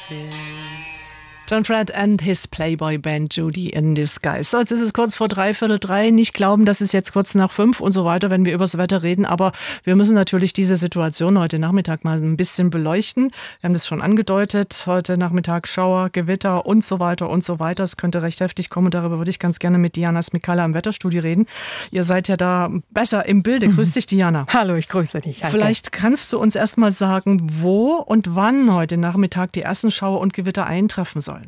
John Fred and his Playboy Band Judy in Disguise. So, jetzt ist es kurz vor 3:45. Nicht glauben, dass es jetzt kurz nach 5 und so weiter, wenn wir über das Wetter reden. Aber wir müssen natürlich diese Situation heute Nachmittag mal ein bisschen beleuchten. Wir haben das schon angedeutet. Heute Nachmittag Schauer, Gewitter und so weiter und so weiter. Es könnte recht heftig kommen. Darüber würde ich ganz gerne mit Diana Smikalla im Wetterstudio reden. Ihr seid ja da besser im Bilde. Grüß dich, Diana. Hallo, ich grüße dich. Danke. Vielleicht kannst du uns erst mal sagen, wo und wann heute Nachmittag die ersten Schauer und Gewitter eintreffen sollen.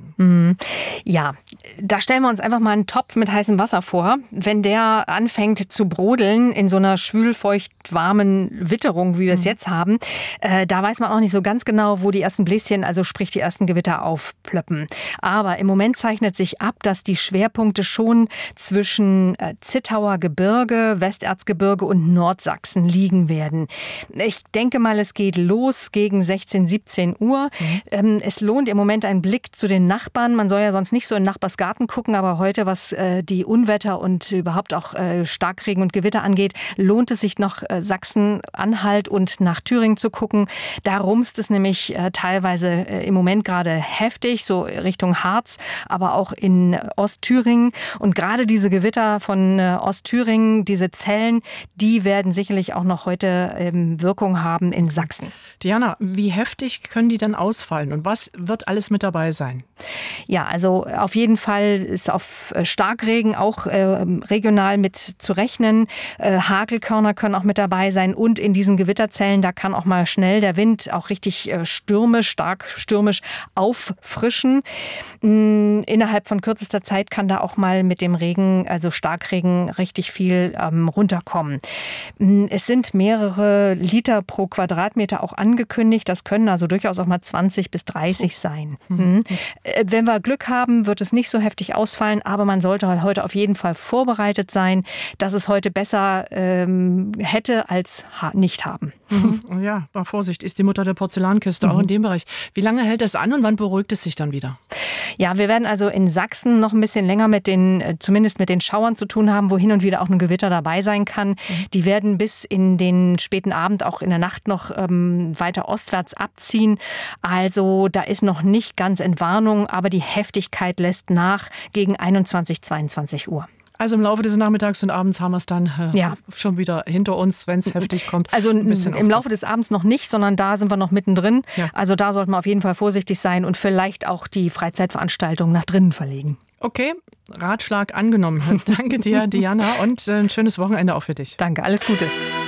Ja, da stellen wir uns einfach mal einen Topf mit heißem Wasser vor. Wenn der anfängt zu brodeln in so einer schwülfeucht warmen Witterung, wie wir es jetzt haben, da weiß man auch nicht so ganz genau, wo die ersten Bläschen, also sprich die ersten Gewitter aufplöppen. Aber im Moment zeichnet sich ab, dass die Schwerpunkte schon zwischen Zittauer Gebirge, Westerzgebirge und Nordsachsen liegen werden. Ich denke mal, es geht los gegen 16, 17 Uhr. Es lohnt im Moment einen Blick zu den Nachbarn. Man soll ja sonst nicht so in Nachbars Garten gucken, aber heute, was die Unwetter und überhaupt auch Starkregen und Gewitter angeht, lohnt es sich noch Sachsen-Anhalt und nach Thüringen zu gucken. Da rumst es nämlich teilweise im Moment gerade heftig, so Richtung Harz, aber auch in Ostthüringen. Und gerade diese Gewitter von Ostthüringen, diese Zellen, die werden sicherlich auch noch heute Wirkung haben in Sachsen. Diana, wie heftig können die dann ausfallen und was wird alles mit dabei sein? Ja, also auf jeden Fall ist auf Starkregen auch regional mit zu rechnen. Hagelkörner können auch mit dabei sein und in diesen Gewitterzellen, da kann auch mal schnell der Wind auch richtig stürmisch, stark stürmisch auffrischen. Innerhalb von kürzester Zeit kann da auch mal mit dem Regen, also Starkregen, richtig viel runterkommen. Es sind mehrere Liter pro Quadratmeter auch angekündigt. Das können also durchaus auch mal 20 bis 30 sein. Wenn wir Glück haben, wird es nicht so heftig ausfallen, aber man sollte heute auf jeden Fall vorbereitet sein, dass es heute besser hätte als nicht haben. Ja, Vorsicht, ist die Mutter der Porzellankiste, auch in dem Bereich. Wie lange hält das an und wann beruhigt es sich dann wieder? Ja, wir werden also in Sachsen noch ein bisschen länger zumindest mit den Schauern zu tun haben, wo hin und wieder auch ein Gewitter dabei sein kann. Die werden bis in den späten Abend, auch in der Nacht noch weiter ostwärts abziehen. Also da ist noch nicht ganz Entwarnung, aber die Heftigkeit lässt nach gegen 21, 22 Uhr. Also im Laufe des Nachmittags und abends haben wir es dann schon wieder hinter uns, wenn es heftig kommt. Also im Laufe des Abends noch nicht, sondern da sind wir noch mittendrin. Ja. Also da sollten wir auf jeden Fall vorsichtig sein und vielleicht auch die Freizeitveranstaltungen nach drinnen verlegen. Okay, Ratschlag angenommen. Danke dir, Diana, und ein schönes Wochenende auch für dich. Danke, alles Gute.